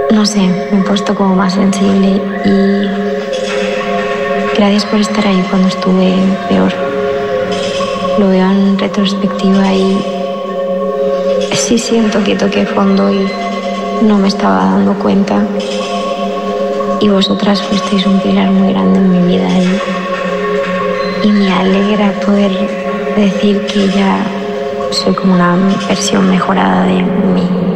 No sé, me he puesto como más sensible y gracias por estar ahí cuando estuve peor. Lo veo en retrospectiva y sí siento que toqué fondo y no me estaba dando cuenta. Y vosotras fuisteis un pilar muy grande en mi vida y me alegra poder decir que ya soy como una versión mejorada de mí